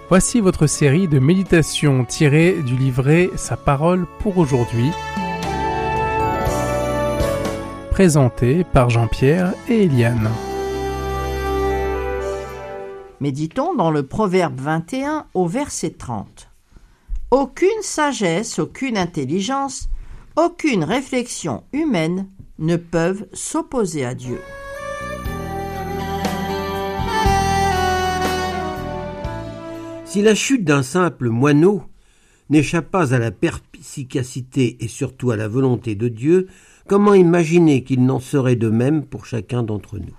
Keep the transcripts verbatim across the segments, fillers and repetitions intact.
Voici votre série de méditations tirées du livret Sa parole pour aujourd'hui, présentée par Jean-Pierre et Eliane. Méditons dans le Proverbe vingt et un au verset trente. Aucune sagesse, aucune intelligence, aucune réflexion humaine ne peuvent s'opposer à Dieu. Si la chute d'un simple moineau n'échappe pas à la perspicacité et surtout à la volonté de Dieu, comment imaginer qu'il n'en serait de même pour chacun d'entre nous ?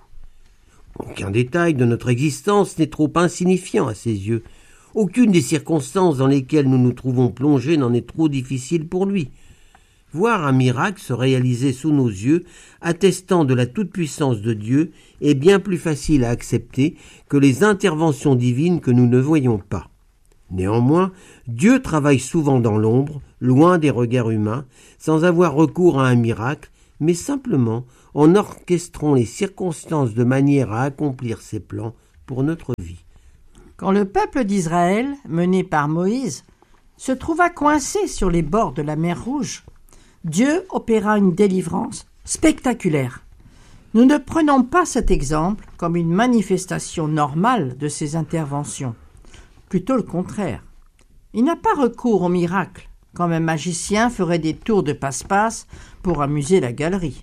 Aucun détail de notre existence n'est trop insignifiant à ses yeux. Aucune des circonstances dans lesquelles nous nous trouvons plongés n'en est trop difficile pour lui. Voir un miracle se réaliser sous nos yeux, attestant de la toute-puissance de Dieu, est bien plus facile à accepter que les interventions divines que nous ne voyons pas. Néanmoins, Dieu travaille souvent dans l'ombre, loin des regards humains, sans avoir recours à un miracle, mais simplement en orchestrant les circonstances de manière à accomplir ses plans pour notre vie. Quand le peuple d'Israël, mené par Moïse, se trouva coincé sur les bords de la mer Rouge, Dieu opéra une délivrance spectaculaire. Nous ne prenons pas cet exemple comme une manifestation normale de ses interventions. Plutôt le contraire. Il n'a pas recours au miracle, comme un magicien ferait des tours de passe-passe pour amuser la galerie.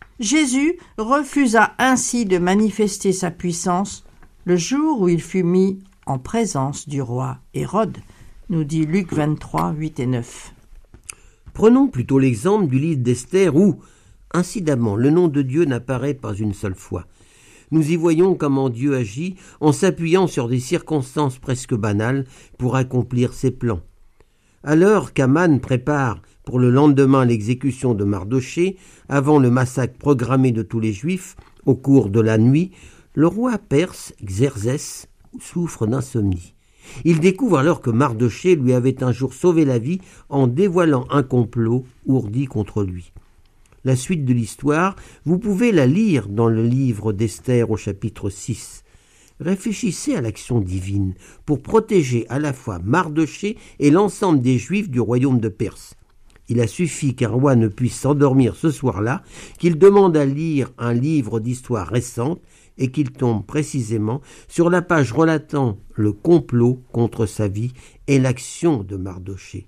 Jésus refusa ainsi de manifester sa puissance le jour où il fut mis en présence du roi Hérode, nous dit Luc vingt-trois, huit et neuf. Prenons plutôt l'exemple du livre d'Esther où, incidemment, le nom de Dieu n'apparaît pas une seule fois. Nous y voyons comment Dieu agit en s'appuyant sur des circonstances presque banales pour accomplir ses plans. Alors qu'Aman prépare pour le lendemain l'exécution de Mardochée, avant le massacre programmé de tous les Juifs, au cours de la nuit, le roi perse Xerxès souffre d'insomnie. Il découvre alors que Mardochée lui avait un jour sauvé la vie en dévoilant un complot ourdi contre lui. La suite de l'histoire, vous pouvez la lire dans le livre d'Esther au chapitre six. Réfléchissez à l'action divine pour protéger à la fois Mardochée et l'ensemble des Juifs du royaume de Perse. Il a suffi qu'un roi ne puisse s'endormir ce soir-là, qu'il demande à lire un livre d'histoire récente et qu'il tombe précisément sur la page relatant le complot contre sa vie et l'action de Mardochée.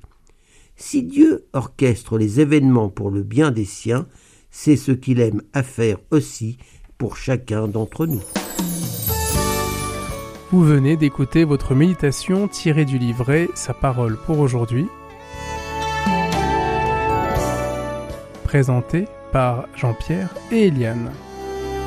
Si Dieu orchestre les événements pour le bien des siens, c'est ce qu'il aime à faire aussi pour chacun d'entre nous. Vous venez d'écouter votre méditation tirée du livret Sa parole pour aujourd'hui, présentée par Jean-Pierre et Eliane.